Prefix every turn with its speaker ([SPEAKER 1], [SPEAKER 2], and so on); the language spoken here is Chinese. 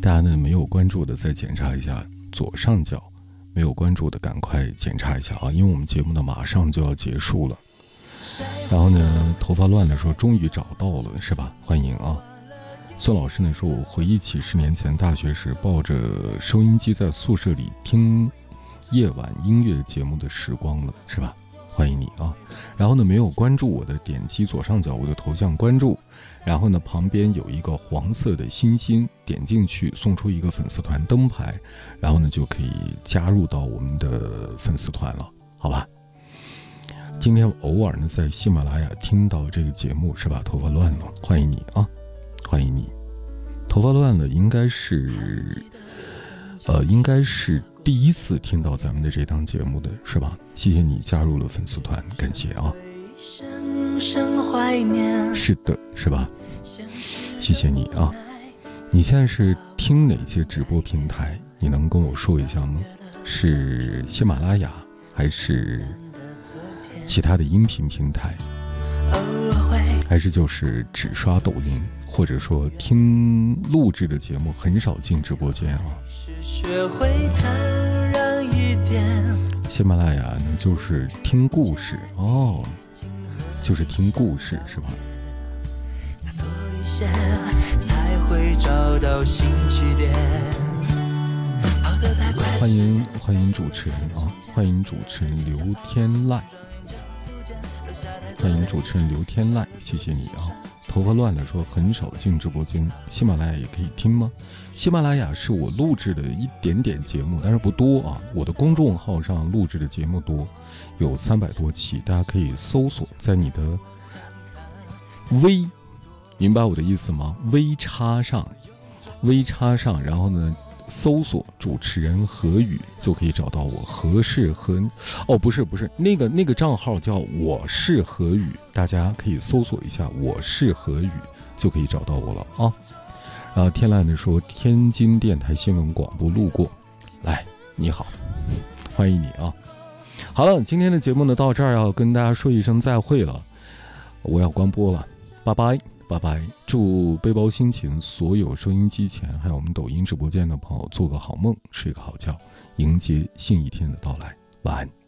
[SPEAKER 1] 大家呢没有关注的再检查一下左上角，没有关注的赶快检查一下啊，因为我们节目呢马上就要结束了。然后呢，头发乱的说终于找到了，是吧？欢迎啊！孙老师呢说，我回忆起10年前大学时抱着收音机在宿舍里听夜晚音乐节目的时光了，是吧？欢迎你啊！然后呢，没有关注我的点击左上角我的头像关注，然后呢旁边有一个黄色的星星，点进去送出一个粉丝团灯牌，然后呢就可以加入到我们的粉丝团了，好吧？今天偶尔呢在喜马拉雅听到这个节目，是吧？头发乱了，欢迎你啊！欢迎你。头发乱了应该是第一次听到咱们的这档节目的，是吧？谢谢你加入了粉丝团，感谢啊！是的，是吧？谢谢你啊！你现在是听哪些直播平台？你能跟我说一下吗？是喜马拉雅还是其他的音频平台？还是就是只刷抖音，或者说听录制的节目很少进直播间啊？喜马拉雅呢就是听故事哦，就是听故事是吧？欢迎主持人啊，欢迎主持人刘天籁，欢迎主持人刘天籁，谢谢你啊！头发乱了说很少进直播间，喜马拉雅也可以听吗？喜马拉雅是我录制的一点点节目，但是不多啊。我的公众号上录制的节目多，有300多期，大家可以搜索在你的微，明白我的意思吗？微插上，然后呢搜索主持人何宇就可以找到我。何是何？哦，不是，那个账号叫我是何宇，大家可以搜索一下我是何宇就可以找到我了啊。然后天籁呢说天津电台新闻广播路过，来你好，欢迎你啊。好了，今天的节目呢到这儿要跟大家说一声再会了，我要关播了，拜拜。拜拜！祝背包心情所有收音机前还有我们抖音直播间的朋友做个好梦，睡个好觉，迎接新一天的到来。晚安。